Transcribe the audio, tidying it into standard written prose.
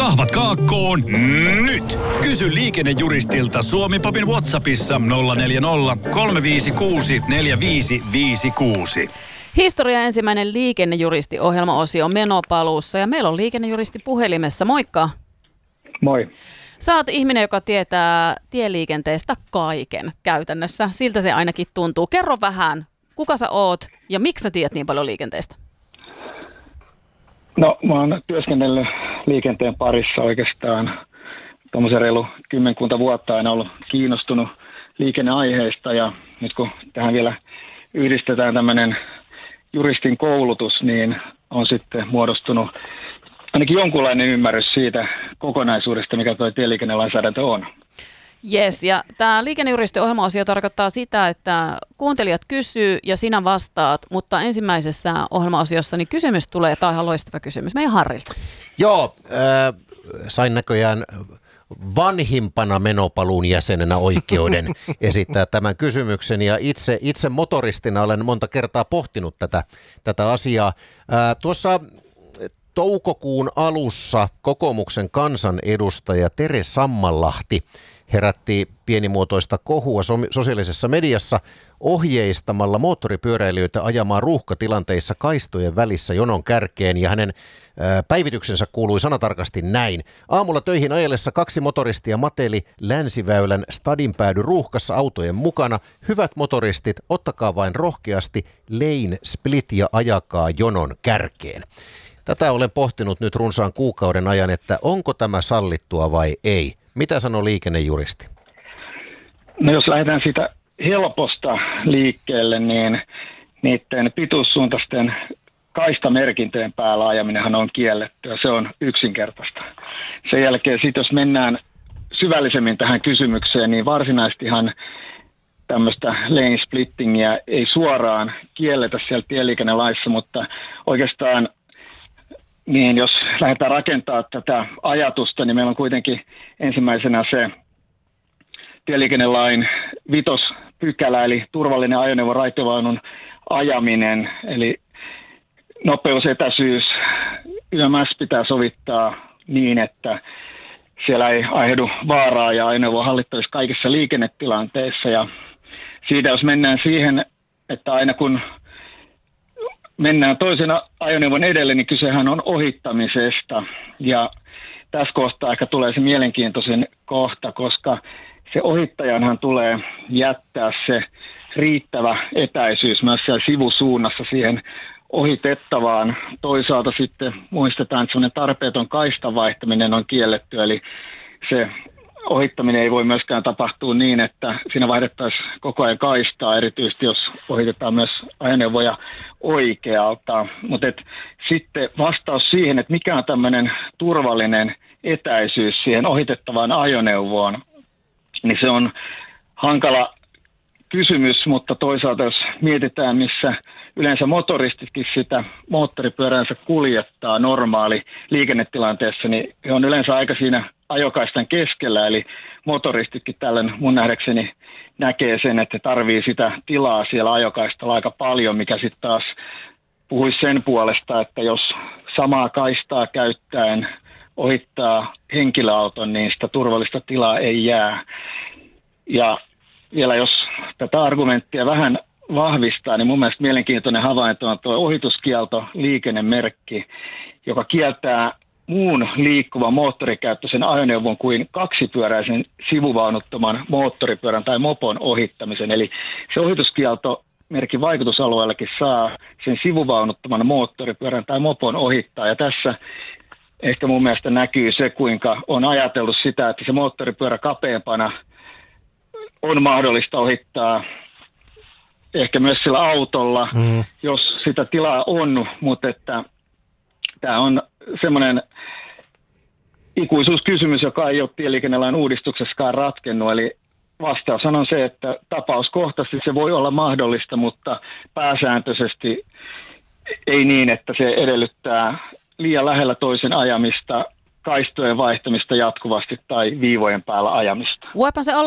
Kahvat kaakkoon nyt. Kysy liikennejuristilta Suomi-Popin WhatsAppissa 040 356 4556. Historia ensimmäinen liikennejuristi-ohjelmaosio on menopaluussa ja meillä on liikennejuristi puhelimessa. Moikka. Moi. Sä oot ihminen, joka tietää tieliikenteestä kaiken käytännössä. Siltä se ainakin tuntuu. Kerro vähän, kuka sä oot ja miksi sä tiedät niin paljon liikenteestä? No, mä oon työskennellyt liikenteen parissa oikeastaan tuommoisen reilu 10 vuotta, aina ollut kiinnostunut liikenneaiheista ja nyt kun tähän vielä yhdistetään tämmöinen juristin koulutus, niin on sitten muodostunut ainakin jonkunlainen ymmärrys siitä kokonaisuudesta, mikä tuo tieliikennelainsäädäntö on. Jes, ja tämä liikennejuristi-ohjelmaosio tarkoittaa sitä, että kuuntelijat kysyy ja sinä vastaat, mutta ensimmäisessä ohjelmaosiossa niin kysymys tulee, tämä on ihan loistava kysymys, meidän Harrilta. Joo, sain näköjään vanhimpana menopaluun jäsenenä oikeuden esittää tämän kysymyksen ja itse motoristina olen monta kertaa pohtinut tätä asiaa. Tuossa toukokuun alussa kokoomuksen kansanedustaja Tere Sammanlahti herätti pienimuotoista kohua sosiaalisessa mediassa ohjeistamalla moottoripyöräilijöitä ajamaan ruuhkatilanteissa kaistojen välissä jonon kärkeen ja hänen päivityksensä kuului sanatarkasti näin. Aamulla töihin ajellessa 2 motoristia mateli Länsiväylän stadinpäädy ruuhkassa autojen mukana. Hyvät motoristit, ottakaa vain rohkeasti lane split ja ajakaa jonon kärkeen. Tätä olen pohtinut nyt runsaan kuukauden ajan, että onko tämä sallittua vai ei. Mitä sanoo liikennejuristi? No jos lähdetään siitä helposta liikkeelle, niin niiden pituussuuntaisten kaistamerkintöjen päällä ajaminenhan on kielletty ja se on yksinkertaista. Sen jälkeen sitten jos mennään syvällisemmin tähän kysymykseen, niin varsinaisestihan tämmöistä lane splittingiä ei suoraan kielletä siellä tieliikennelaissa, mutta oikeastaan niin jos lähdetään rakentamaan tätä ajatusta, niin meillä on kuitenkin ensimmäisenä se tieliikennelain 5. pykälä, eli turvallinen ajoneuvo raitiovaunun ajaminen, eli nopeus, etäisyys, YMS pitää sovittaa niin, että siellä ei aiheudu vaaraa ja ajoneuvo on hallittavissa kaikissa liikennetilanteissa. Ja siitä jos mennään siihen, että aina kun mennään toisen ajoneuvon edelle, niin kysehän on ohittamisesta. Ja tässä kohtaa ehkä tulee se mielenkiintoisen kohta, koska se ohittajanhan tulee jättää se riittävä etäisyys myös siellä sivusuunnassa siihen ohitettavaan. Toisaalta sitten muistetaan, että sellainen tarpeeton kaistan vaihtaminen on kielletty, eli se ohittaminen ei voi myöskään tapahtua niin, että siinä vaihdettaisiin koko ajan kaistaa, erityisesti jos ohitetaan myös ajoneuvoja oikealta. Mutta sitten vastaus siihen, että mikä on tämmöinen turvallinen etäisyys siihen ohitettavaan ajoneuvoon, niin se on hankala kysymys, mutta toisaalta jos mietitään, missä yleensä motoristitkin sitä moottoripyöräänsä kuljettaa normaali liikennetilanteessa, niin he on yleensä aika siinä ajokaistan keskellä, eli motoristitkin tällöin mun nähdäkseni näkee sen, että tarvii sitä tilaa siellä ajokaistalla aika paljon, mikä sitten taas puhuisi sen puolesta, että jos samaa kaistaa käyttäen ohittaa henkilöauton, niin sitä turvallista tilaa ei jää. Ja vielä jos tätä argumenttia vähän vahvistaa, niin mun mielestä mielenkiintoinen havainto on tuo ohituskielto liikennemerkki, joka kieltää muun liikkuvan moottorikäyttöisen ajoneuvon kuin kaksipyöräisen sivuvaunuttoman moottoripyörän tai mopon ohittamisen. Eli se ohituskielto merkin vaikutusalueellakin saa sen sivuvaunuttoman moottoripyörän tai mopon ohittaa. Ja tässä ehkä mun mielestä näkyy se, kuinka on ajateltu sitä, että se moottoripyörä kapeampana on mahdollista ohittaa ehkä myös sillä autolla, jos sitä tilaa on, mutta että tämä on semmoinen ikuisuuskysymys, joka ei ole tieliikennelain uudistuksessakaan ratkennut. Eli vastaus on se, että tapauskohtaisesti se voi olla mahdollista, mutta pääsääntöisesti ei niin, että se edellyttää liian lähellä toisen ajamista, kaistojen vaihtamista jatkuvasti tai viivojen päällä ajamista. Voipa se